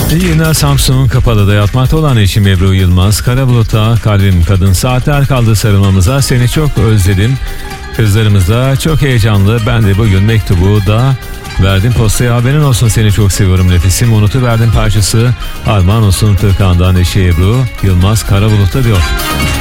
İyi günler. Samsun'un Kapalı'da yatmakta olan eşim Ebru Yılmaz. Kara bulutta kalbim kadın, saatler kaldı sarılmamıza, seni çok özledim. Kızlarımız da çok heyecanlı. Ben de bugün mektubu da verdim postaya, haberin olsun, seni çok seviyorum nefesim. Unutuverdim parçası armağan olsun Tırkan'dan eşi Ebru Yılmaz Kara bulutta diyor.